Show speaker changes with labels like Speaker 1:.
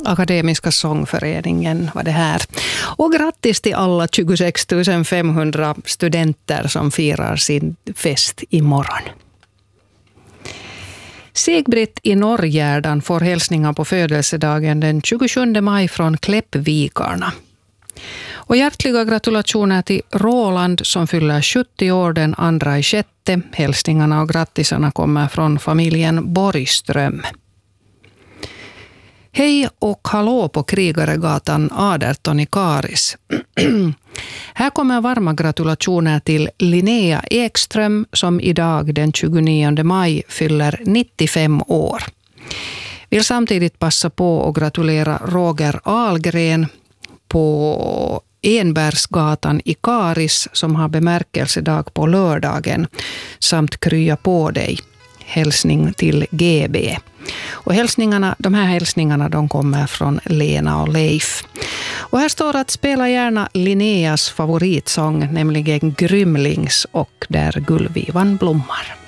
Speaker 1: Akademiska sångföreningen var det här. Och grattis till alla 26 500 studenter som firar sin fest imorgon. Sigbritt i Norrgärdan får hälsningar på födelsedagen den 27 maj från Kläppvikarna. Och hjärtliga gratulationer till Roland som fyller 70 år den 2/6. Hälsningarna och grattisarna kommer från familjen Borgström. Hej och hallå på Krigaregatan 18 i Karis. Här kommer varma gratulationer till Linnea Ekström som idag den 29 maj fyller 95 år. Vill samtidigt passa på och gratulera Roger Ahlgren på Enbergsgatan i Karis som har bemärkelsedag på lördagen samt krya på dig. Hälsning till GB. Och de här hälsningarna de kommer från Lena och Leif. Och här står att spela gärna Linneas favoritsång, nämligen Grymlings och Där gullvivan blommar.